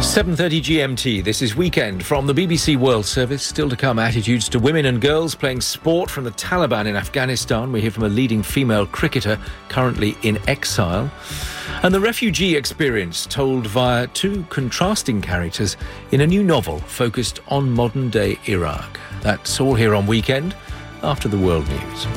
7:30 GMT. This is Weekend from the BBC World Service. Still to come, attitudes to women and girls playing sport from the Taliban in Afghanistan. We hear from a leading female cricketer currently in exile. And the refugee experience told via two contrasting characters in a new novel focused on modern-day Iraq. That's all here on Weekend after the world news.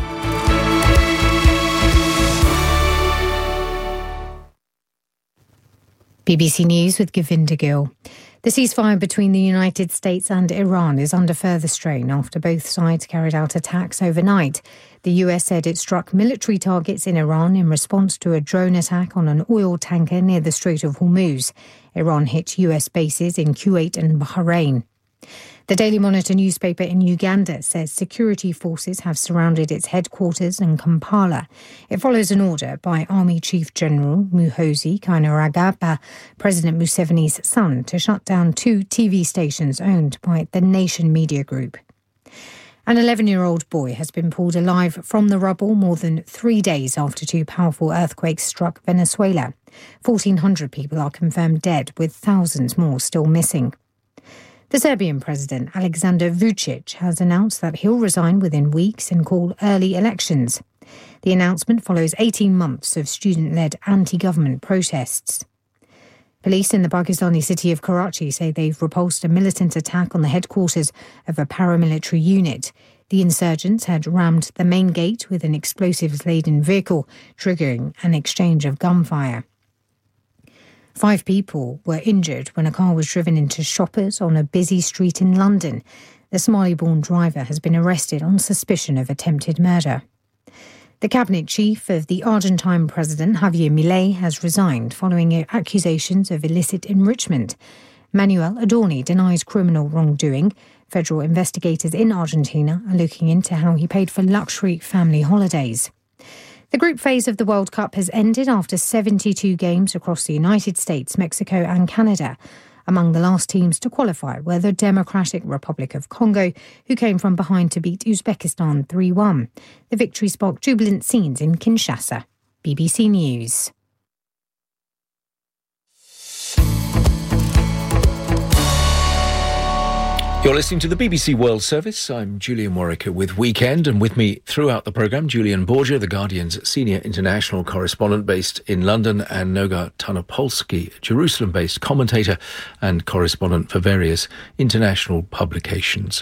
BBC News with Govinda Gill. The ceasefire between the United States and Iran is under further strain after both sides carried out attacks overnight. The US said it struck military targets in Iran in response to a drone attack on an oil tanker near the Strait of Hormuz. Iran hit US bases in Kuwait and Bahrain. The Daily Monitor newspaper in Uganda says security forces have surrounded its headquarters in Kampala. It follows an order by Army Chief General Muhoozi Kainerugaba, President Museveni's son, to shut down two TV stations owned by the Nation Media Group. An 11-year-old boy has been pulled alive from the rubble more than 3 days after two powerful earthquakes struck Venezuela. 1,400 people are confirmed dead, with thousands more still missing. The Serbian President, Aleksandar Vučić, has announced that he'll resign within weeks and call early elections. The announcement follows 18 months of student-led anti-government protests. Police in the Pakistani city of Karachi say they've repulsed a militant attack on the headquarters of a paramilitary unit. The insurgents had rammed the main gate with an explosives-laden vehicle, triggering an exchange of gunfire. 5 people were injured when a car was driven into shoppers on a busy street in London. The Somali-born driver has been arrested on suspicion of attempted murder. The cabinet chief of the Argentine president, Javier Milei, has resigned following accusations of illicit enrichment. Manuel Adorni denies criminal wrongdoing. Federal investigators in Argentina are looking into how he paid for luxury family holidays. The group phase of the World Cup has ended after 72 games across the United States, Mexico and Canada. Among the last teams to qualify were the Democratic Republic of Congo, who came from behind to beat Uzbekistan 3-1. The victory sparked jubilant scenes in Kinshasa. BBC News. You're listening to the BBC World Service. I'm Julian Warwicker with Weekend, and with me throughout the programme, Julian Borgia, The Guardian's senior international correspondent based in London, and Noga Tanopolsky, Jerusalem-based commentator and correspondent for various international publications.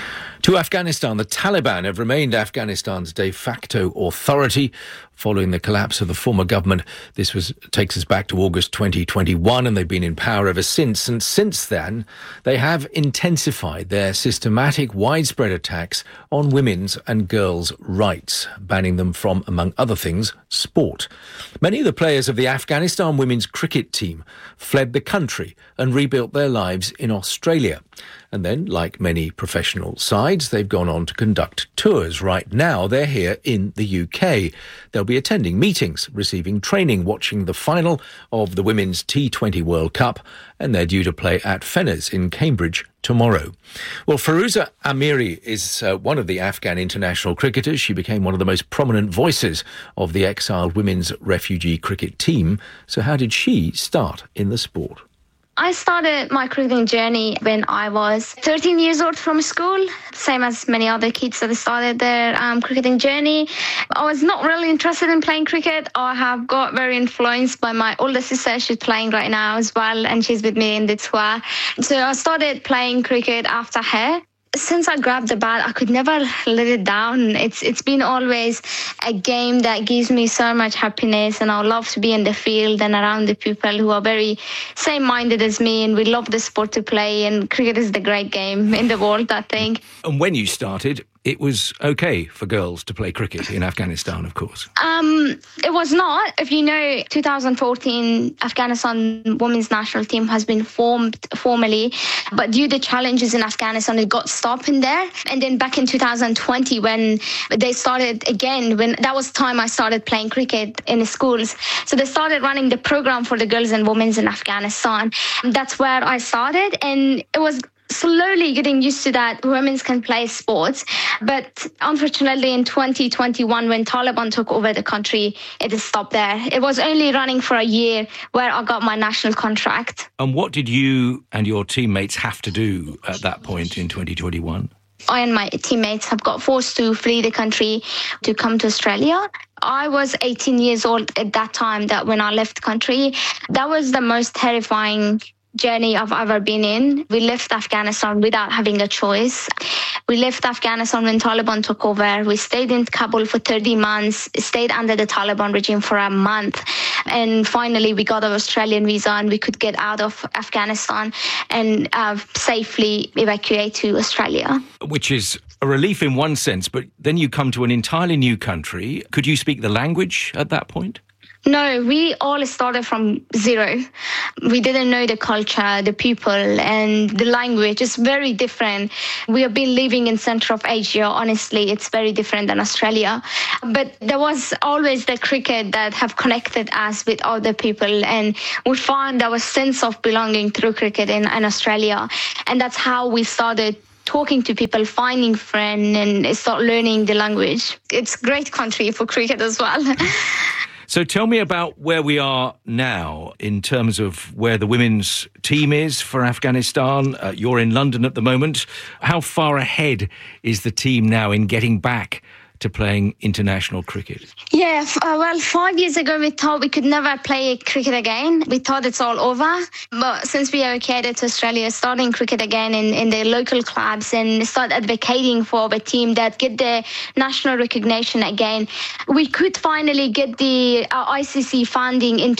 To Afghanistan, the Taliban have remained Afghanistan's de facto authority following the collapse of the former government. This takes us back to August 2021, and they've been in power ever since. And since then, they have intensified their systematic, widespread attacks on women's and girls' rights, banning them from, among other things, sport. Many of the players of the Afghanistan women's cricket team fled the country and rebuilt their lives in Australia. And then, like many professional sides, they've gone on to conduct tours. Right now, they're here in the UK. They'll be attending meetings, receiving training, watching the final of the Women's T20 World Cup, and they're due to play at Fenners in Cambridge tomorrow. Well, Firuza Amiri is one of the Afghan international cricketers. She became one of the most prominent voices of the exiled women's refugee cricket team. So how did she start in the sport? I started my cricketing journey when I was 13 years old from school, same as many other kids that started their cricketing journey. I was not really interested in playing cricket. I have got very influenced by my older sister. She's playing right now as well, and she's with me in the tour. So I started playing cricket after her. Since I grabbed the bat, I could never let it down. It's been always a game that gives me so much happiness, and I love to be in the field and around the people who are very same-minded as me, and we love the sport to play, and cricket is the great game in the world, I think. And when you started, it was okay for girls to play cricket in Afghanistan, of course. It was not. If you know, 2014, Afghanistan women's national team has been formed formally, but due to challenges in Afghanistan, it got stopped in there. And then back in 2020, when they started again, when that was time I started playing cricket in the schools. So they started running the program for the girls and women's in Afghanistan. That's where I started, and it was slowly getting used to that women can play sports. But unfortunately, in 2021, when Taliban took over the country, it stopped there. It was only running for a year where I got my national contract. And what did you and your teammates have to do at that point in 2021? I and my teammates have got forced to flee the country to come to Australia. I was 18 years old at that time that when I left the country. That was the most terrifying journey I've ever been in. We left Afghanistan without having a choice. We left Afghanistan when Taliban took over. We stayed in Kabul for 30 months, stayed under the Taliban regime for a month. And finally, we got an Australian visa and we could get out of Afghanistan and safely evacuate to Australia. Which is a relief in one sense, but then you come to an entirely new country. Could you speak the language at that point? No, we all started from zero. We didn't know the culture, the people, and the language. It's very different. We have been living in Central Asia. Honestly, it's very different than Australia. But there was always the cricket that have connected us with other people, and we found our sense of belonging through cricket in Australia. And that's how we started talking to people, finding friends, and start learning the language. It's a great country for cricket as well. So tell me about where we are now in terms of where the women's team is for Afghanistan. You're in London at the moment. How far ahead is the team now in getting back to playing international cricket? Yeah, well, 5 years ago, we thought we could never play cricket again. We thought it's all over. But since we relocated to Australia, starting cricket again in the local clubs and start advocating for a team that get the national recognition again, we could finally get the ICC funding in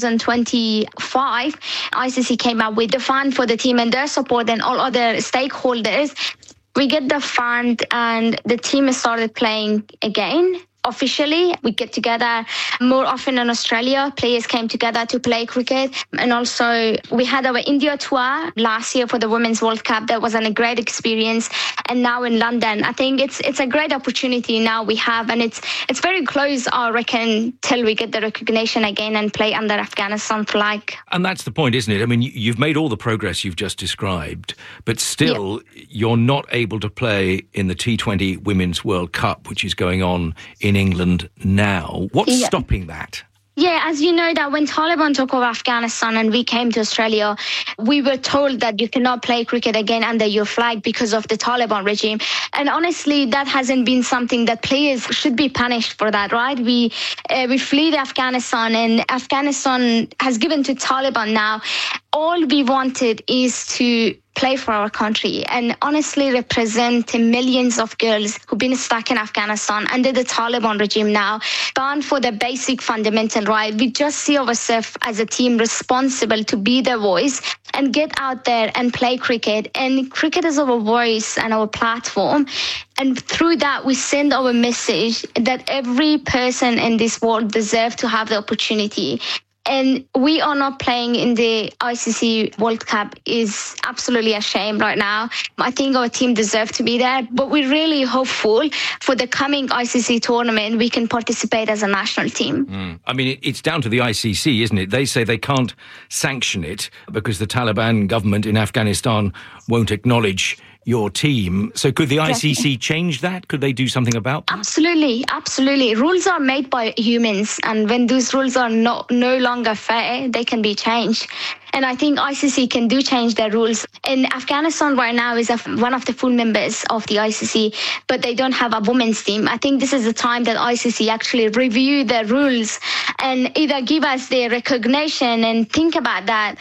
2025. ICC came up with the fund for the team and their support and all other stakeholders. We get the fund and the team started playing again. Officially, we get together more often in Australia. Players came together to play cricket. And also, we had our India tour last year for the Women's World Cup. That was a great experience. And now in London, I think it's a great opportunity now we have. And it's very close, I reckon, till we get the recognition again and play under Afghanistan flag. And that's the point, isn't it? I mean, you've made all the progress you've just described, but still you're not able to play in the T20 Women's World Cup, which is going on in England now. What's stopping that? Yeah, as you know, that when Taliban took over Afghanistan and we came to Australia, we were told that you cannot play cricket again under your flag because of the Taliban regime. And honestly, that hasn't been something that players should be punished for that, right? We fled Afghanistan and Afghanistan has given to Taliban now. All we wanted is to play for our country and honestly represent millions of girls who've been stuck in Afghanistan under the Taliban regime now, bound for the basic fundamental right. We just see ourselves as a team responsible to be their voice and get out there and play cricket. And cricket is our voice and our platform. And through that, we send our message that every person in this world deserves to have the opportunity. And we are not playing in the ICC World Cup is absolutely a shame right now. I think our team deserves to be there, but we're really hopeful for the coming ICC tournament we can participate as a national team. I mean, it's down to the ICC, isn't it? They say they can't sanction it because the Taliban government in Afghanistan won't acknowledge your team. So could the ICC change that? Could they do something about that? Absolutely. Rules are made by humans, and when those rules are no longer fair, they can be changed. And I think ICC can change their rules. And Afghanistan right now is one of the full members of the ICC, but they don't have a women's team. I think this is the time that ICC actually review their rules and either give us the recognition and think about that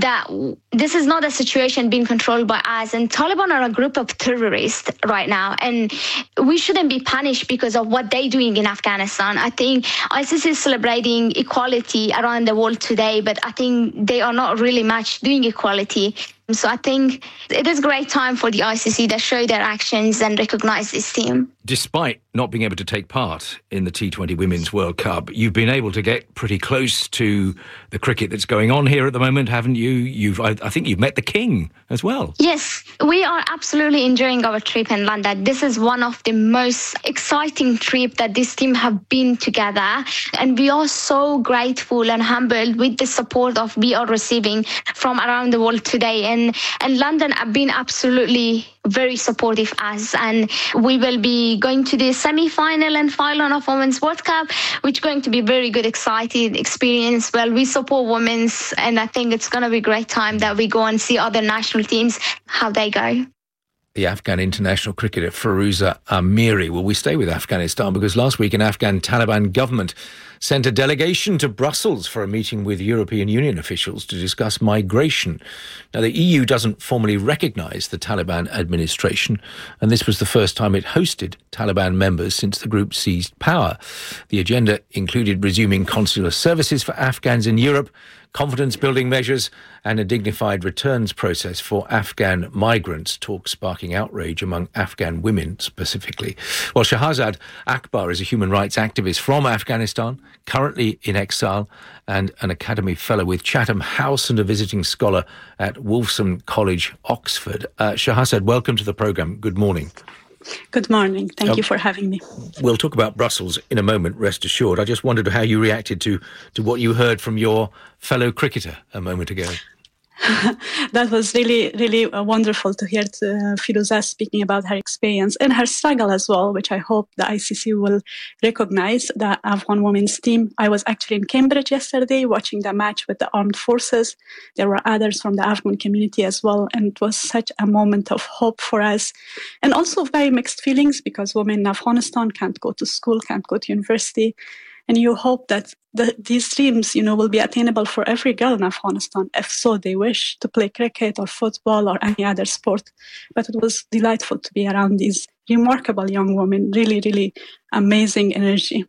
this is not a situation being controlled by us. And Taliban are a group of terrorists right now, and we shouldn't be punished because of what they're doing in Afghanistan. I think ICC is celebrating equality around the world today, but I think they are not really much doing equality. So I think it is a great time for the ICC to show their actions and recognize this team. despite not being able to take part in the T20 Women's World Cup, you've been able to get pretty close to the cricket that's going on here at the moment, haven't you? I think you've met the King as well. Yes, we are absolutely enjoying our trip in London. This is one of the most exciting trips that this team have been together. And we are so grateful and humbled with the support of we are receiving from around the world today. And London have been absolutely very supportive us, and we will be going to the semi-final and final of Women's World Cup, which is going to be very good, exciting experience. Well, we support women's, and I think it's going to be a great time that we go and see other national teams, how they go. The Afghan international cricketer Firuza Amiri. Well, we stay with Afghanistan because last week an Afghan Taliban government sent a delegation to Brussels for a meeting with European Union officials to discuss migration. Now, the EU doesn't formally recognise the Taliban administration, and this was the first time it hosted Taliban members since the group seized power. The agenda included resuming consular services for Afghans in Europe, confidence-building measures and a dignified returns process for Afghan migrants, talk sparking outrage among Afghan women specifically. Well, Shahzad Akbar is a human rights activist from Afghanistan, currently in exile, and an Academy Fellow with Chatham House and a visiting scholar at Wolfson College, Oxford. Shahzad, welcome to the programme. Good morning. Good morning. Thank you for having me. We'll talk about Brussels in a moment, rest assured. I just wondered how you reacted to what you heard from your fellow cricketer a moment ago. That was really, really wonderful to hear Firuza speaking about her experience and her struggle as well, which I hope the ICC will recognize. The Afghan women's team. I was actually in Cambridge yesterday watching the match with the armed forces. There were others from the Afghan community as well, and it was such a moment of hope for us. And also very mixed feelings because women in Afghanistan can't go to school, can't go to university. And you hope that these dreams, will be attainable for every girl in Afghanistan, if so they wish to play cricket or football or any other sport. But it was delightful to be around these remarkable young women, really, really amazing energy.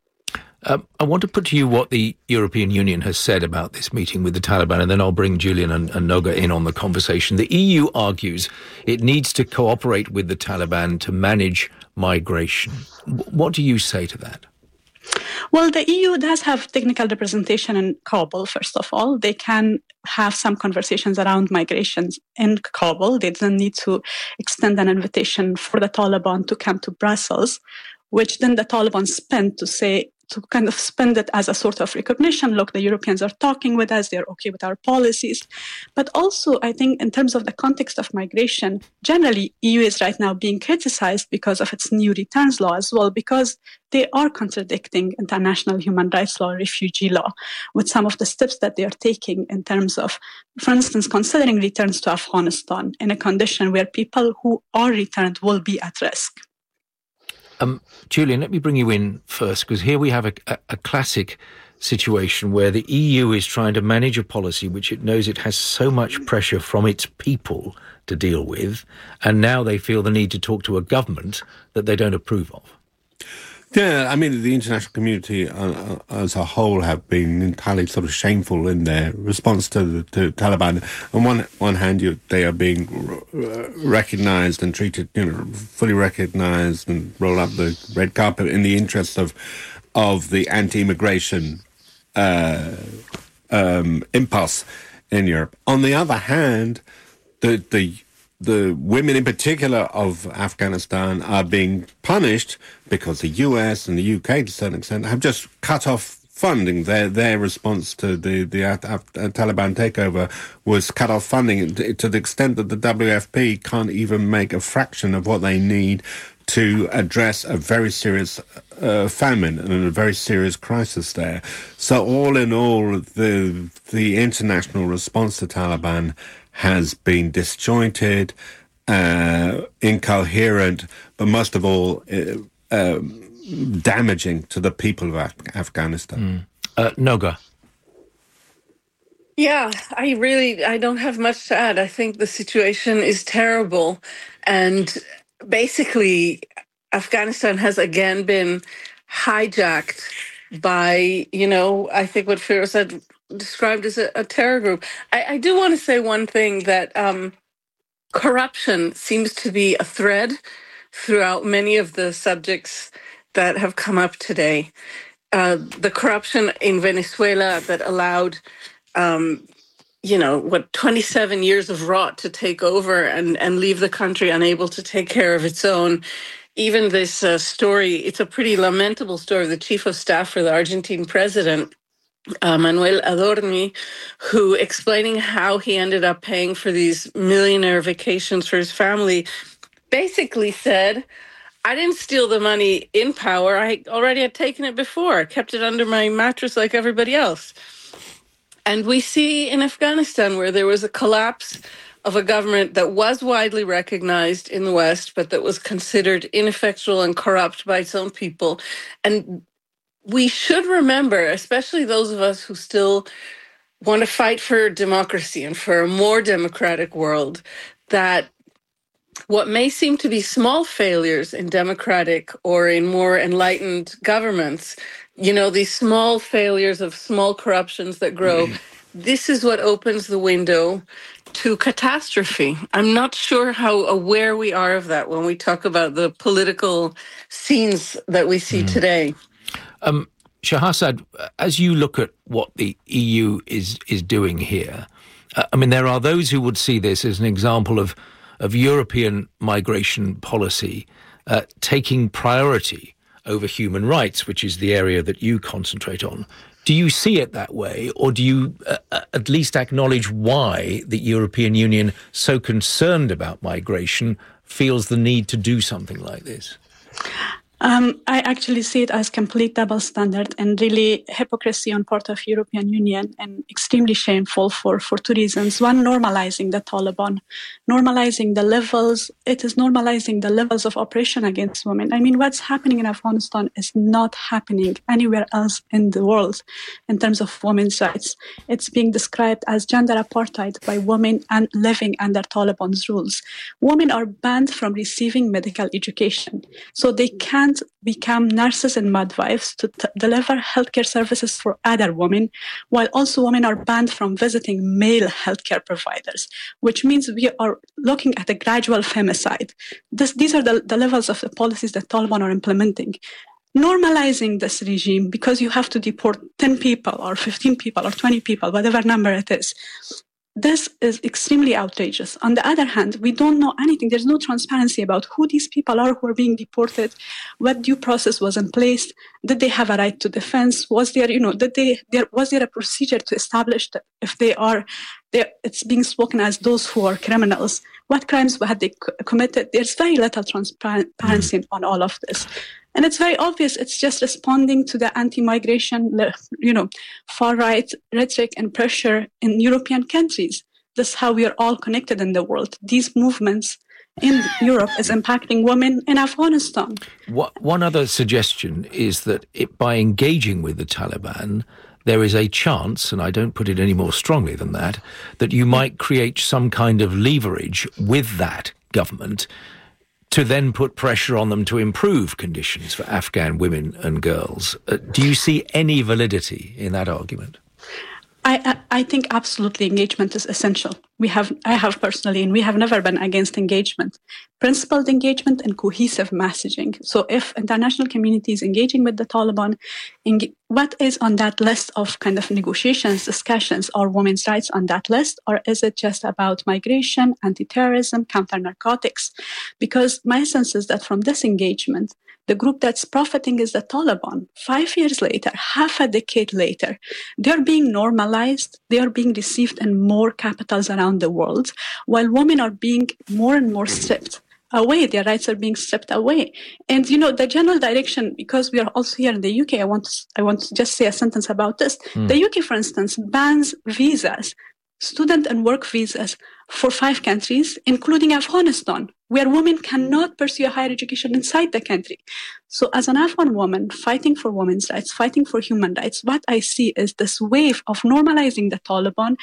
I want to put to you what the European Union has said about this meeting with the Taliban, and then I'll bring Julian and Noga in on the conversation. The EU argues it needs to cooperate with the Taliban to manage migration. What do you say to that? Well, the EU does have technical representation in Kabul, first of all. They can have some conversations around migrations in Kabul. They don't need to extend an invitation for the Taliban to come to Brussels, which then the Taliban spend to kind of spend it as a sort of recognition. Look, the Europeans are talking with us. They're okay with our policies. But also, I think in terms of the context of migration, generally, EU is right now being criticized because of its new returns law as well, because they are contradicting international human rights law, refugee law, with some of the steps that they are taking in terms of, for instance, considering returns to Afghanistan in a condition where people who are returned will be at risk. Julian, let me bring you in first, because here we have a classic situation where the EU is trying to manage a policy which it knows it has so much pressure from its people to deal with, and now they feel the need to talk to a government that they don't approve of. Yeah, I mean, the international community as a whole have been entirely sort of shameful in their response to the Taliban. On one hand, they are being recognised and treated, fully recognised and roll up the red carpet in the interest of the anti-immigration impulse in Europe. On the other hand, the women in particular of Afghanistan are being punished because the US and the UK to a certain extent have just cut off funding. Their response to the Taliban takeover was cut off funding to the extent that the WFP can't even make a fraction of what they need to address a very serious famine and a very serious crisis there. So all in all, the international response to Taliban has been disjointed, incoherent, but most of all, damaging to the people of Afghanistan. Noga. Yeah, I don't have much to add. I think the situation is terrible. And basically, Afghanistan has again been hijacked by, I think what Firuza described as a terror group. I do want to say one thing, that corruption seems to be a thread throughout many of the subjects that have come up today. The corruption in Venezuela that allowed 27 years of rot to take over and leave the country unable to take care of its own. Even this story, it's a pretty lamentable story of the chief of staff for the Argentine president, Manuel Adorni, who explaining how he ended up paying for these millionaire vacations for his family, basically said, I didn't steal the money in power. I already had taken it before. I kept it under my mattress like everybody else. And we see in Afghanistan where there was a collapse of a government that was widely recognized in the West, but that was considered ineffectual and corrupt by its own people. And we should remember, especially those of us who still want to fight for democracy and for a more democratic world, that what may seem to be small failures in democratic or in more enlightened governments, these small failures of small corruptions that grow, this is what opens the window to catastrophe. I'm not sure how aware we are of that when we talk about the political scenes that we see today. Shahrzad, as you look at what the EU is doing here, there are those who would see this as an example of European migration policy taking priority over human rights, which is the area that you concentrate on. Do you see it that way, or do you at least acknowledge why the European Union, so concerned about migration, feels the need to do something like this? I actually see it as complete double standard and really hypocrisy on part of European Union, and extremely shameful for two reasons. One, normalizing the Taliban, normalizing the levels. It is normalizing the levels of oppression against women. What's happening in Afghanistan is not happening anywhere else in the world in terms of women's rights. It's being described as gender apartheid by women and living under Taliban's rules. Women are banned from receiving medical education, so they can't become nurses and midwives to deliver healthcare services for other women, while also women are banned from visiting male healthcare providers, which means we are looking at a gradual femicide. These are the levels of the policies that Taliban are implementing. Normalizing this regime because you have to deport 10 people or 15 people or 20 people, whatever number it is. This is extremely outrageous. On the other hand, we don't know anything. There's no transparency about who these people are who are being deported, what due process was in place, did they have a right to defense, was there a procedure to establish that if it's being spoken as those who are criminals, what crimes had they committed? There's very little transparency on all of this. And it's very obvious it's just responding to the anti-migration, far-right rhetoric and pressure in European countries. This is how we are all connected in the world. These movements in Europe is impacting women in Afghanistan. One other suggestion is that by engaging with the Taliban, there is a chance, and I don't put it any more strongly than that you might create some kind of leverage with that government to then put pressure on them to improve conditions for Afghan women and girls. Do you see any validity in that argument? I think absolutely engagement is essential. I have personally, and we have never been against engagement, principled engagement and cohesive messaging. So if international community is engaging with the Taliban, what is on that list of kind of negotiations, discussions, or women's rights on that list? Or is it just about migration, anti-terrorism, counter-narcotics? Because my sense is that from this engagement, the group that's profiting is the Taliban. 5 years later, half a decade later, they're being normalized. They are being received in more capitals around the world, while women are being more and more stripped away. Their rights are being stripped away. And, the general direction, because we are also here in the UK, I want to just say a sentence about this. The UK, for instance, bans visas, student and work visas for 5 countries, including Afghanistan, where women cannot pursue a higher education inside the country. So as an Afghan woman fighting for women's rights, fighting for human rights, what I see is this wave of normalizing the Taliban,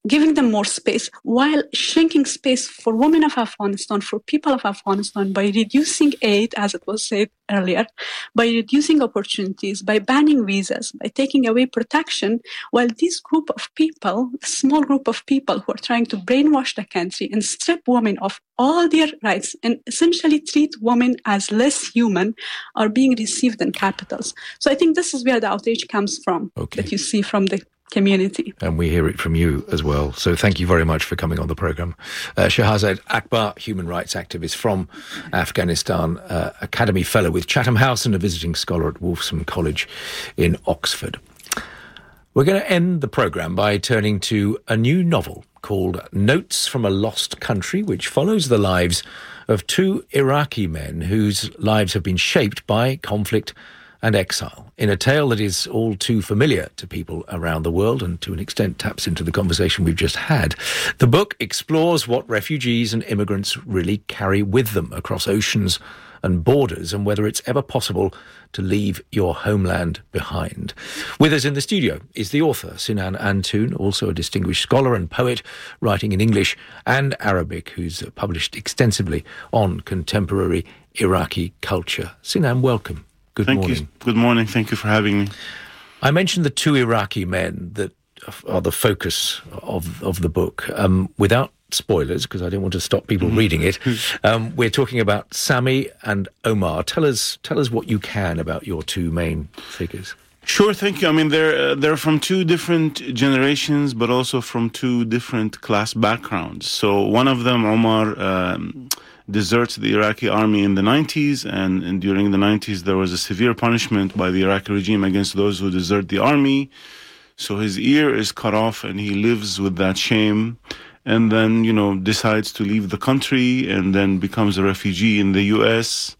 giving them more space while shrinking space for women of Afghanistan, for people of Afghanistan, by reducing aid, as it was said earlier, by reducing opportunities, by banning visas, by taking away protection, while this group of people, the small group of people who are trying to brainwash the country and strip women of all their rights and essentially treat women as less human, are being received in capitals. So I think this is where the outrage comes from, that you see from the community. And we hear it from you as well. So thank you very much for coming on the programme. Shahzad Akbar, human rights activist from Afghanistan, Academy Fellow with Chatham House and a visiting scholar at Wolfson College in Oxford. We're going to end the programme by turning to a new novel called Notes from a Lost Country, which follows the lives of two Iraqi men whose lives have been shaped by conflict and exile, in a tale that is all too familiar to people around the world and to an extent taps into the conversation we've just had. The book explores what refugees and immigrants really carry with them across oceans and borders, and whether it's ever possible to leave your homeland behind. With us in the studio is the author, Sinan Antoon, also a distinguished scholar and poet, writing in English and Arabic, who's published extensively on contemporary Iraqi culture. Sinan, welcome. Good morning. Thank you. Good morning. Thank you for having me. I mentioned the two Iraqi men that are the focus of the book. Without spoilers, because I don't want to stop people reading it, we're talking about Sami and Omar. Tell us what you can about your two main figures. Sure, thank you. I mean, they're from two different generations, but also from two different class backgrounds. So one of them, Omar, deserts the Iraqi army in the 90s, and during the 90s there was a severe punishment by the Iraqi regime against those who desert the army. So his ear is cut off and he lives with that shame, and then, decides to leave the country and then becomes a refugee in the US.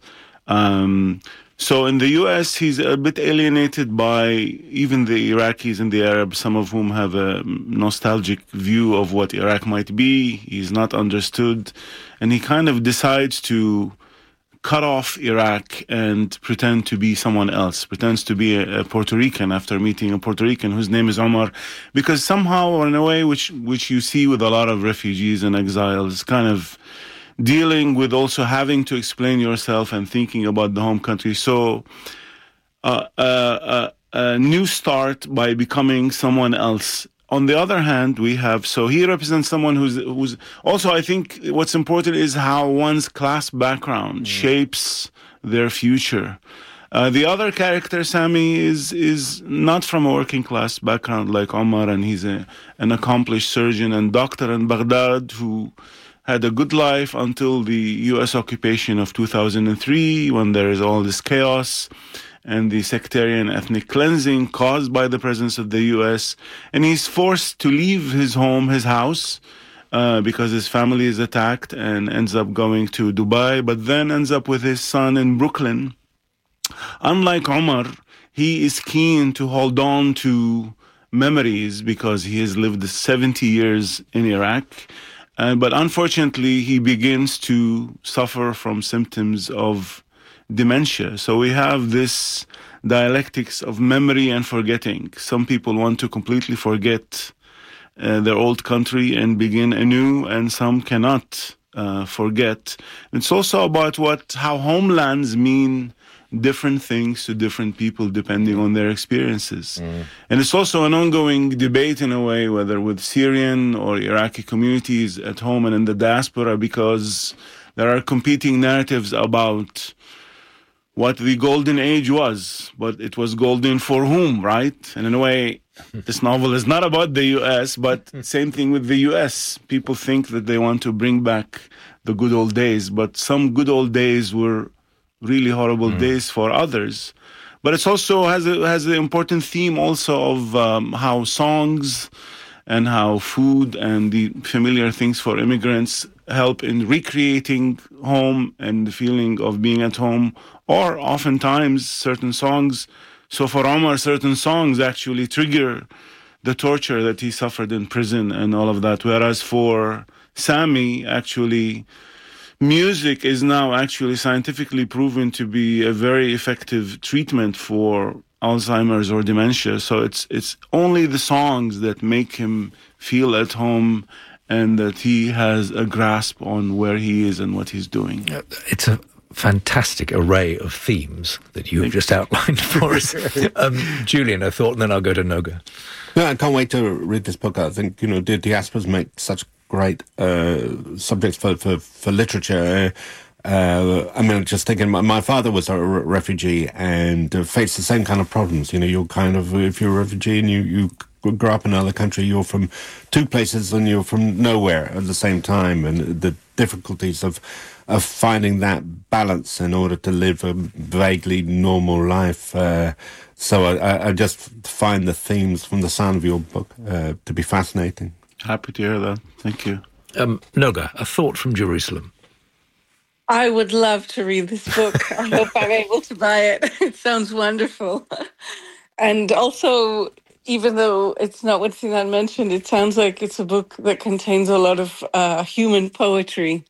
So in the US, he's a bit alienated by even the Iraqis and the Arabs, some of whom have a nostalgic view of what Iraq might be. He's not understood. And he kind of decides to cut off Iraq and pretend to be someone else, pretends to be a Puerto Rican after meeting a Puerto Rican whose name is Omar, because somehow or in a way which you see with a lot of refugees and exiles, kind of dealing with also having to explain yourself and thinking about the home country. So a new start by becoming someone else. On the other hand, he represents someone who's also, I think what's important is how one's class background shapes their future. The other character, Sami, is not from a working class background like Omar, and he's an accomplished surgeon and doctor in Baghdad who had a good life until the U.S. occupation of 2003, when there is all this chaos and the sectarian ethnic cleansing caused by the presence of the U.S. And he's forced to leave his home, his house, because his family is attacked, and ends up going to Dubai, but then ends up with his son in Brooklyn. Unlike Omar, he is keen to hold on to memories because he has lived 70 years in Iraq. But unfortunately, he begins to suffer from symptoms of dementia. So we have this dialectics of memory and forgetting. Some people want to completely forget their old country and begin anew, and some cannot forget. It's also about how homelands mean different things to different people depending on their experiences. And it's also an ongoing debate in a way, whether with Syrian or Iraqi communities at home and in the diaspora, because there are competing narratives about what the golden age was, but it was golden for whom, right? And in a way, this novel is not about the US, but same thing with the US. People think that they want to bring back the good old days, but some good old days were really horrible days for others. But it also has the important theme also of how songs and how food and the familiar things for immigrants help in recreating home and the feeling of being at home, or oftentimes certain songs. So for Omar, certain songs actually trigger the torture that he suffered in prison and all of that. Whereas for Sami, actually, music is now actually scientifically proven to be a very effective treatment for Alzheimer's or dementia. So it's only the songs that make him feel at home and that he has a grasp on where he is and what he's doing. It's a fantastic array of themes that you have just outlined for us. Julian, a thought, and then I'll go to Noga. No, I can't wait to read this book. I think, the diasporas make such great subjects for literature. Just thinking, my father was a refugee and faced the same kind of problems. You're if you're a refugee and you grow up in another country, you're from two places and you're from nowhere at the same time, and the difficulties of finding that balance in order to live a vaguely normal life. So I just find the themes from the sound of your book to be fascinating. Happy to hear that. Thank you. Noga, a thought from Jerusalem. I would love to read this book. I hope I'm able to buy it. It sounds wonderful. And also, even though it's not what Sinan mentioned, it sounds like it's a book that contains a lot of human poetry.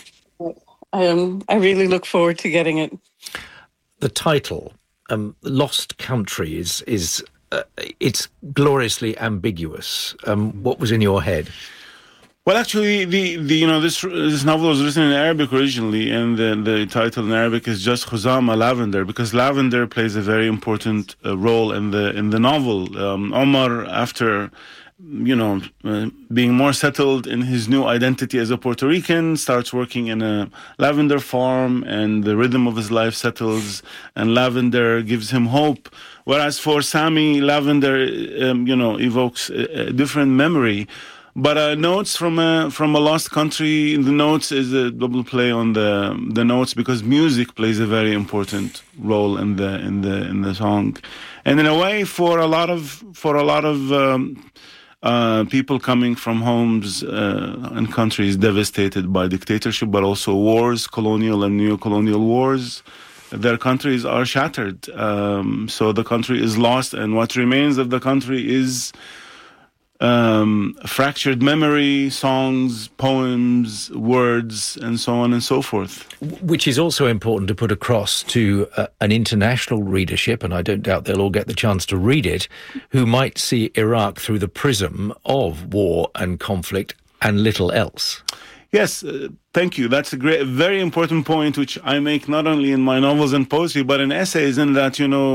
I really look forward to getting it. The title, Lost Country, is it's gloriously ambiguous. What was in your head? Well, actually, this novel was written in Arabic originally, and the title in Arabic is just Khuzama, lavender, because lavender plays a very important role in the novel. Omar, after being more settled in his new identity as a Puerto Rican, starts working in a lavender farm, and the rhythm of his life settles, and lavender gives him hope. Whereas for Sami, lavender, evokes a different memory. But Notes from a Lost Country, the Notes is a double play on the notes, because music plays a very important role in the song, and in a way for a lot of people coming from homes and countries devastated by dictatorship, but also wars, colonial and neo-colonial wars. Their countries are shattered, so the country is lost, and what remains of the country is fractured memory, songs, poems, words, and so on and so forth. Which is also important to put across to an international readership, and I don't doubt they'll all get the chance to read it, who might see Iraq through the prism of war and conflict and little else. Yes, thank you. That's a very important point, which I make not only in my novels and poetry, but in essays, in that,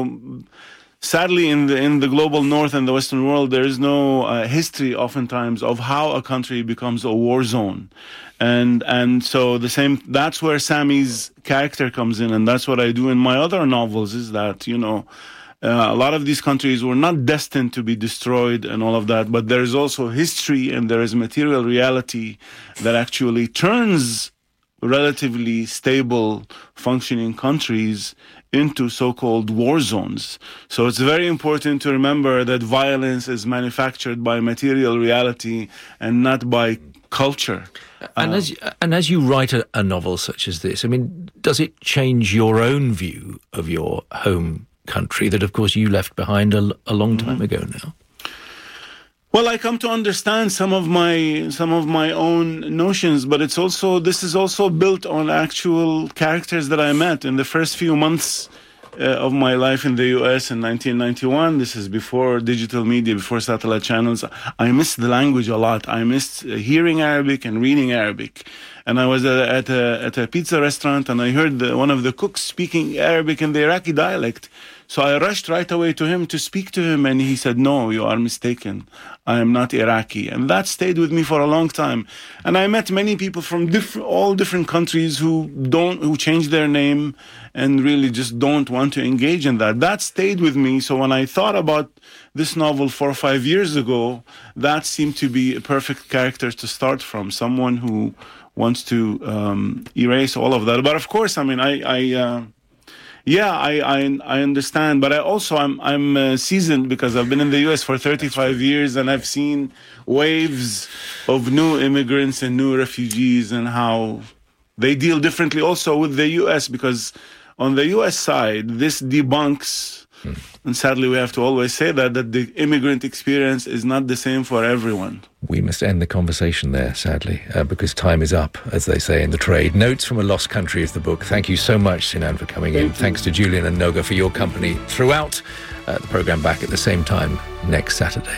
sadly, in the global north and the Western world, there is no history, oftentimes, of how a country becomes a war zone, and so that's where Sami's character comes in, and that's what I do in my other novels. Is that a lot of these countries were not destined to be destroyed and all of that, but there is also history and there is material reality that actually turns relatively stable, functioning countries into so-called war zones. So it's very important to remember that violence is manufactured by material reality and not by culture. And as you write a novel such as this, does it change your own view of your home country that, of course, you left behind a long time ago now? Well, I come to understand some of my own notions, but this is also built on actual characters that I met in the first few months of my life in the U.S. in 1991. This is before digital media, before satellite channels. I missed the language a lot. I missed hearing Arabic and reading Arabic. And I was at a pizza restaurant, and I heard one of the cooks speaking Arabic in the Iraqi dialect. So I rushed right away to him to speak to him, and he said, "No, you are mistaken. I am not Iraqi." And that stayed with me for a long time. And I met many people from all different countries who change their name and really just don't want to engage in that. That stayed with me. So when I thought about this novel 4 or 5 years ago, that seemed to be a perfect character to start from, someone who wants to erase all of that. But of course, I understand, but I'm seasoned because I've been in the U.S. for 35 years, and I've seen waves of new immigrants and new refugees and how they deal differently also with the U.S., because on the U.S. side, this debunks And sadly, we have to always say that the immigrant experience is not the same for everyone. We must end the conversation there, sadly, because time is up, as they say in the trade. Notes from a Lost Country is the book. Thank you so much, Sinan, for coming in. Thanks to Julian and Noga for your company throughout. The programme back at the same time next Saturday.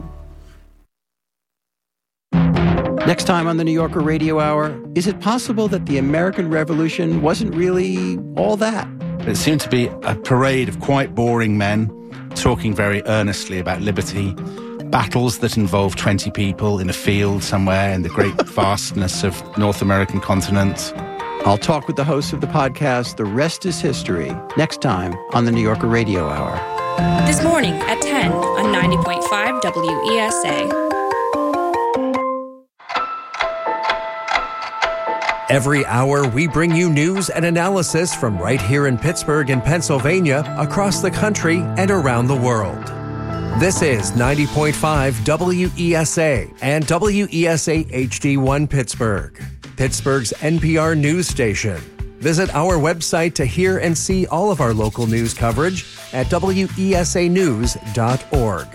Next time on the New Yorker Radio Hour, is it possible that the American Revolution wasn't really all that? It seemed to be a parade of quite boring men talking very earnestly about liberty, battles that involved 20 people in a field somewhere in the great vastness of North American continent. I'll talk with the host of the podcast, The Rest is History, next time on the New Yorker Radio Hour. This morning at 10 on 90.5 WESA. Every hour, we bring you news and analysis from right here in Pittsburgh and Pennsylvania, across the country, and around the world. This is 90.5 WESA and WESA HD1 Pittsburgh, Pittsburgh's NPR news station. Visit our website to hear and see all of our local news coverage at wesanews.org.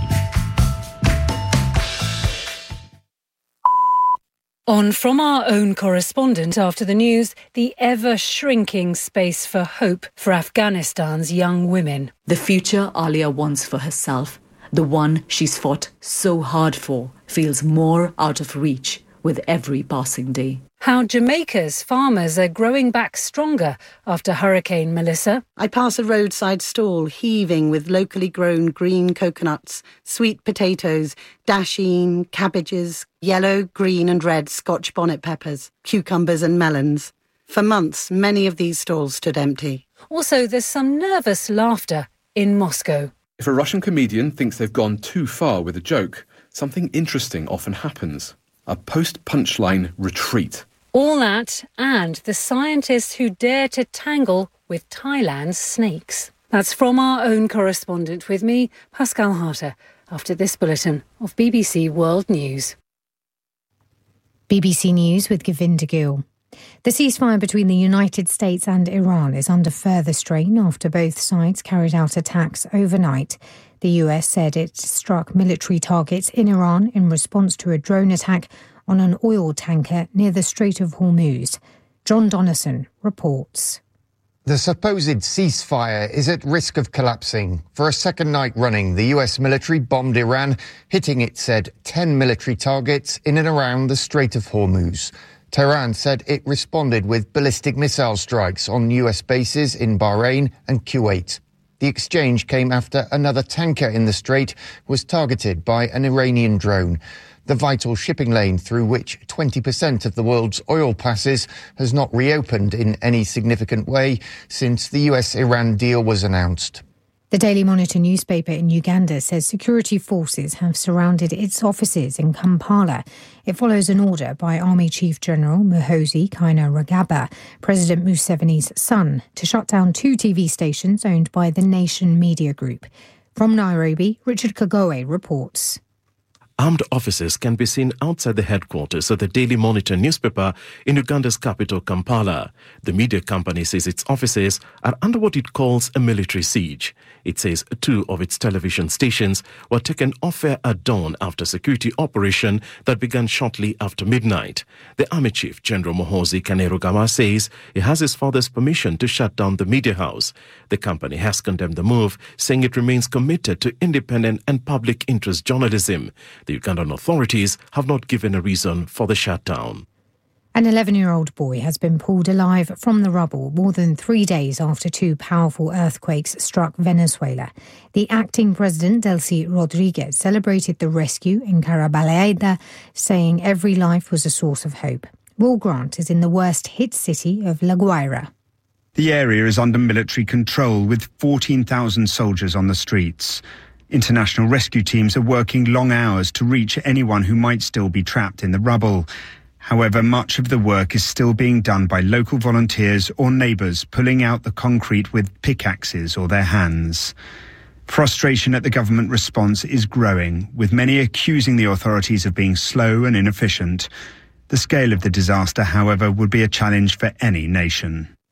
On From Our Own Correspondent after the news, the ever-shrinking space for hope for Afghanistan's young women. The future Alia wants for herself, the one she's fought so hard for, feels more out of reach with every passing day. How Jamaica's farmers are growing back stronger after Hurricane Melissa. I pass a roadside stall heaving with locally grown green coconuts, sweet potatoes, dasheen, cabbages, yellow, green and red Scotch bonnet peppers, cucumbers and melons. For months, many of these stalls stood empty. Also, there's some nervous laughter in Moscow. If a Russian comedian thinks they've gone too far with a joke, something interesting often happens. A post-punchline retreat. All that and the scientists who dare to tangle with Thailand's snakes. That's From Our Own Correspondent with me, Pascal Harter, after this bulletin of BBC World News. BBC News with Govinda Gill. The ceasefire between the United States and Iran is under further strain after both sides carried out attacks overnight. The US said it struck military targets in Iran in response to a drone attack on an oil tanker near the Strait of Hormuz. John Donnison reports. The supposed ceasefire is at risk of collapsing. For a second night running, the US military bombed Iran, hitting, it said, 10 military targets in and around the Strait of Hormuz. Tehran said it responded with ballistic missile strikes on US bases in Bahrain and Kuwait. The exchange came after another tanker in the strait was targeted by an Iranian drone. The vital shipping lane through which 20% of the world's oil passes has not reopened in any significant way since the US-Iran deal was announced. The Daily Monitor newspaper in Uganda says security forces have surrounded its offices in Kampala. It follows an order by Army Chief General Muhoozi Kainerugaba, President Museveni's son, to shut down 2 TV stations owned by the Nation Media Group. From Nairobi, Richard Kagoe reports. Armed officers can be seen outside the headquarters of the Daily Monitor newspaper in Uganda's capital, Kampala. The media company says its offices are under what it calls a military siege. It says 2 of its television stations were taken off air at dawn after a security operation that began shortly after midnight. The Army Chief, General Muhoozi Kainerugaba, says he has his father's permission to shut down the media house. The company has condemned the move, saying it remains committed to independent and public interest journalism. The Ugandan authorities have not given a reason for the shutdown. An 11-year-old boy has been pulled alive from the rubble more than 3 days after 2 powerful earthquakes struck Venezuela. The acting president, Delcy Rodriguez, celebrated the rescue in Carabaleda, saying every life was a source of hope. Will Grant is in the worst-hit city of La Guaira. The area is under military control with 14,000 soldiers on the streets. International rescue teams are working long hours to reach anyone who might still be trapped in the rubble. However, much of the work is still being done by local volunteers or neighbours pulling out the concrete with pickaxes or their hands. Frustration at the government response is growing, with many accusing the authorities of being slow and inefficient. The scale of the disaster, however, would be a challenge for any nation.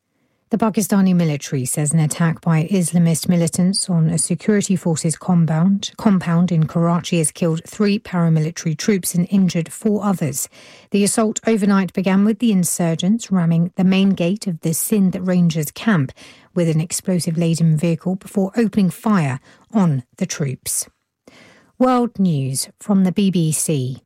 The Pakistani military says an attack by Islamist militants on a security forces compound in Karachi has killed 3 paramilitary troops and injured 4 others. The assault overnight began with the insurgents ramming the main gate of the Sindh Rangers camp with an explosive-laden vehicle before opening fire on the troops. World news from the BBC.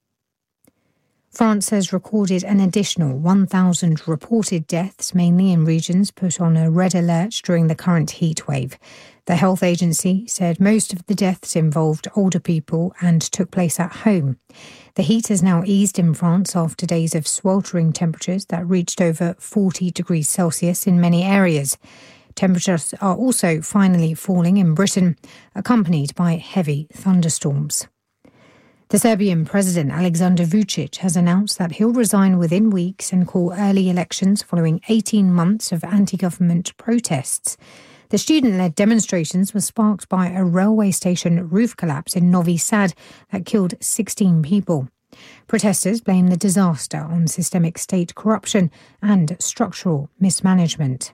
France has recorded an additional 1,000 reported deaths, mainly in regions put on a red alert during the current heatwave. The health agency said most of the deaths involved older people and took place at home. The heat has now eased in France after days of sweltering temperatures that reached over 40 degrees Celsius in many areas. Temperatures are also finally falling in Britain, accompanied by heavy thunderstorms. The Serbian President Aleksandar Vučić has announced that he'll resign within weeks and call early elections following 18 months of anti-government protests. The student-led demonstrations were sparked by a railway station roof collapse in Novi Sad that killed 16 people. Protesters blame the disaster on systemic state corruption and structural mismanagement.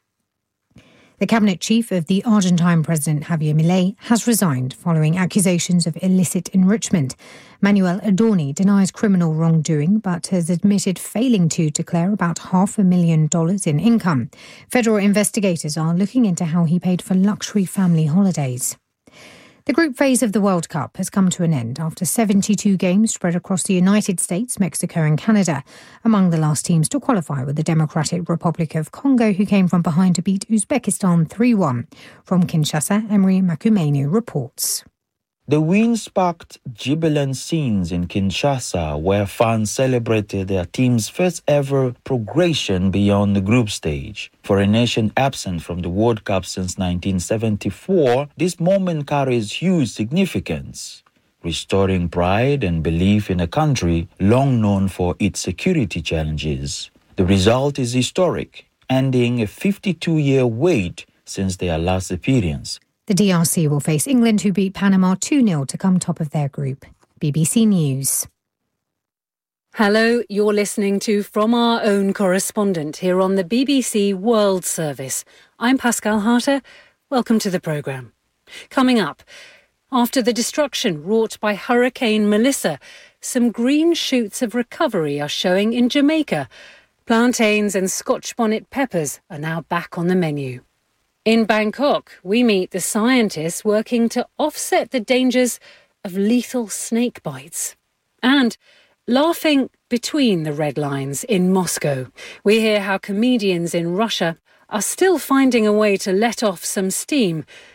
The cabinet chief of the Argentine President Javier Milei has resigned following accusations of illicit enrichment. Manuel Adorni denies criminal wrongdoing but has admitted failing to declare about $500,000 in income. Federal investigators are looking into how he paid for luxury family holidays. The group phase of the World Cup has come to an end after 72 games spread across the United States, Mexico and Canada. Among the last teams to qualify were the Democratic Republic of Congo, who came from behind to beat Uzbekistan 3-1. From Kinshasa, Emery Makumenu reports. The win sparked jubilant scenes in Kinshasa, where fans celebrated their team's first ever progression beyond the group stage. For a nation absent from the World Cup since 1974, this moment carries huge significance, restoring pride and belief in a country long known for its security challenges. The result is historic, ending a 52-year wait since their last appearance. The DRC will face England, who beat Panama 2-0 to come top of their group. BBC News. Hello, you're listening to From Our Own Correspondent here on the BBC World Service. I'm Pascal Harter. Welcome to the programme. Coming up, after the destruction wrought by Hurricane Melissa, some green shoots of recovery are showing in Jamaica. Plantains and Scotch bonnet peppers are now back on the menu. In Bangkok, we meet the scientists working to offset the dangers of lethal snake bites. And laughing between the red lines in Moscow, we hear how comedians in Russia are still finding a way to let off some steam